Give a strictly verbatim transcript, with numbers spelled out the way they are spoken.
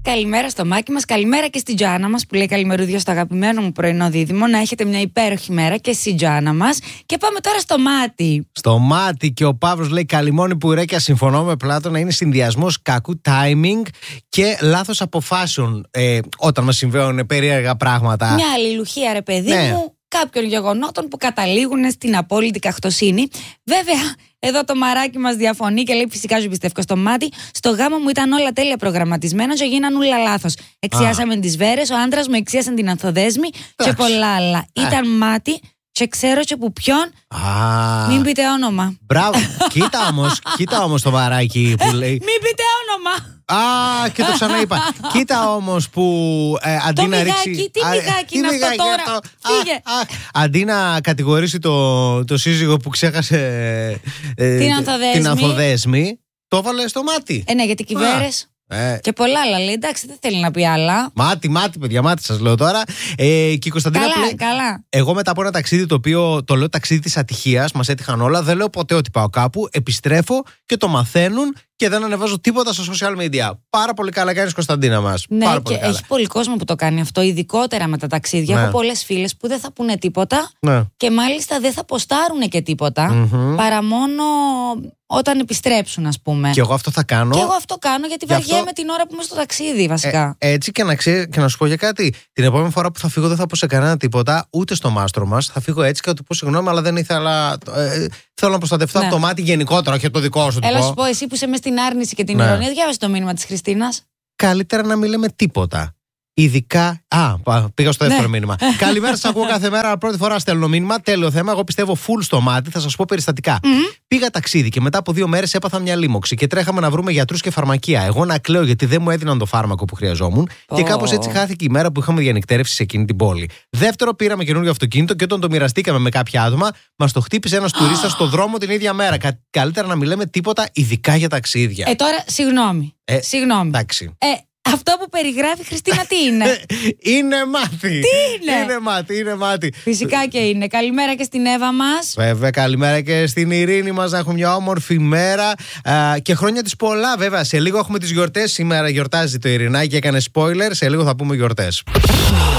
καλημέρα στο Μάκη μας. Καλημέρα και στην Τζοάννα μας που λέει καλημερούδια στο αγαπημένο μου πρωινό δίδυμο. Να έχετε μια υπέροχη μέρα και στην Τζοάννα μας. Και πάμε τώρα στο Μάτι. Στο Μάτι και ο Παύρος λέει καλημόνι που ρέκια. Συμφωνώ με Πλάτωνα. Είναι συνδυασμός κακού timing και λάθος αποφάσεων ε, όταν μας συμβαίνουν περίεργα πράγματα. Μια αλληλουχία, ρε παιδί ναι. μου, κάποιων γεγονότων που καταλήγουν στην απόλυτη καχτοσύνη. Βέβαια, εδώ το μαράκι μας διαφωνεί και λέει: φυσικά σου πιστεύω στο Μάτι. Στο γάμο μου ήταν όλα τέλεια προγραμματισμένα και γίναν όλα λάθος. Εξιάσαμε τις βέρες, ο άντρας μου εξίασαν την ανθοδέσμη και πολλά άλλα. Ήταν Μάτι και ξέρω και που ποιον. Α, μην πείτε όνομα. Μπράβο. Κοίτα όμως, κοίτα όμως το μαράκι που λέει. Μην πείτε όνομα. Α, και το ξαναείπα. Κοίτα όμως που ε, αντί το να μιγάκι, ρίξει. τι μιγάκι είναι αυτό τώρα. Αυτό. Φύγε. Α, α, αντί να κατηγορήσει το, το σύζυγο που ξέχασε ε, την ανθοδέσμη, την ανθοδέσμη, το έβαλε στο Μάτι. Ε, ναι, γιατί κυβέρες. Ε. Και πολλά άλλα λέει. Εντάξει, δεν θέλει να πει άλλα. Μάτι, μάτι, παιδιά, μάτι σας λέω τώρα. Ε, και η Κωνσταντίνα καλά, λέει, καλά. εγώ μετά από ένα ταξίδι το οποίο το λέω ταξίδι της ατυχίας, μας έτυχαν όλα, δεν λέω ποτέ ότι πάω κάπου, επιστρέφω και το μαθαίνουν και δεν ανεβάζω τίποτα στα social media. Πάρα πολύ καλά κάνεις, Κωνσταντίνα μας. Ναι, Πάρα και πολύ καλά. έχει πολύ κόσμο που το κάνει αυτό, ειδικότερα με τα ταξίδια. Ναι. Έχω πολλές φίλες που δεν θα πούνε τίποτα Ναι. και μάλιστα δεν θα ποστάρουν και τίποτα, Mm-hmm. παρά μόνο όταν επιστρέψουν, ας πούμε. Και εγώ αυτό θα κάνω. Και εγώ αυτό κάνω γιατί Γι' αυτό- βαριέμαι την ώρα που είμαι στο ταξίδι, βασικά. Ε, έτσι και να, ξέρει, και να σου πω για κάτι. Την επόμενη φορά που θα φύγω δεν θα πω σε κανένα τίποτα, ούτε στο μάστρο μας. Θα φύγω έτσι και θα του πω συγγνώμη, αλλά δεν ήθελα. Ε, θέλω να προστατευτώ Ναι. από το Μάτι γενικότερα, όχι από το δικό σου. του Έλα πω. σου πω, εσύ που είσαι μες στην άρνηση και την Ναι. ηρωνία, διάβασε το μήνυμα της Χριστίνας. Καλύτερα να μην λέμε τίποτα. Ειδικά. Α, πα- πήγα στο δεύτερο Ναι. μήνυμα. Καλημέρα, σας ακούω κάθε μέρα. Πρώτη φορά στέλνω μήνυμα. Τέλειο θέμα. Εγώ πιστεύω full στο Μάτι. Θα σας πω περιστατικά. Mm-hmm. Πήγα ταξίδι και μετά από δύο μέρες έπαθα μια λίμωξη και τρέχαμε να βρούμε γιατρούς και φαρμακεία. Εγώ να κλαίω γιατί δεν μου έδιναν το φάρμακο που χρειαζόμουν Oh. και κάπως έτσι χάθηκε η μέρα που είχαμε διανυκτέρευση σε εκείνη την πόλη. Δεύτερο, πήραμε καινούργιο αυτοκίνητο και όταν το μοιραστήκαμε με κάποια άτομα, μας το χτύπησε ένας τουρίστας στο δρόμο την ίδια μέρα. Κα- καλύτερα να μην λέμε τίποτα, ειδικά για ταξίδια. Ε, τώρα, συγγνώμη. Ε, Συγγνώμη. Εντάξει. Ε, αυτό που περιγράφει η Χριστίνα τι είναι? Είναι Μάτι. Τι είναι? Είναι Μάτι, είναι Μάτι. Φυσικά και είναι. Καλημέρα και στην Εύα μας. Βέβαια, καλημέρα και στην Ειρήνη μας. Να έχουμε μια όμορφη μέρα α, και χρόνια της πολλά. Βέβαια, σε λίγο έχουμε τις γιορτές. Σήμερα γιορτάζει το Ειρηνάκι και έκανε spoiler. Σε λίγο θα πούμε γιορτές.